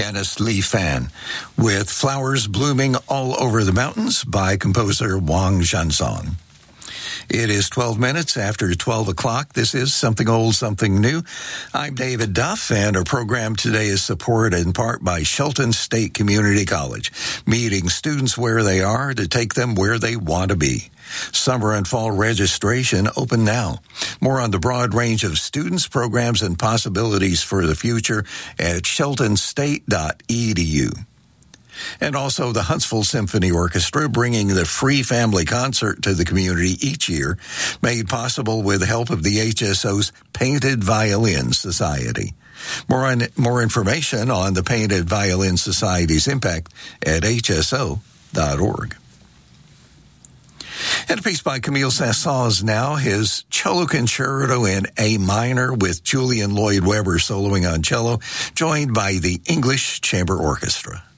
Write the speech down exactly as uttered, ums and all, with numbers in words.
pianist Li Fan, with Flowers Blooming All Over the Mountains by composer Wang Zhansong. It is twelve minutes after twelve o'clock. This is Something Old, Something New. I'm David Duff, and our program today is supported in part by Shelton State Community College, meeting students where they are to take them where they want to be. Summer and fall registration open now. More on the broad range of students, programs, and possibilities for the future at shelton state dot e d u. And also the Huntsville Symphony Orchestra, bringing the free family concert to the community each year, made possible with the help of the H S O's Painted Violin Society. More on, more information on the Painted Violin Society's impact at h s o dot org. And a piece by Camille Saint-Saëns now, his cello concerto in A minor with Julian Lloyd Webber soloing on cello, joined by the English Chamber Orchestra.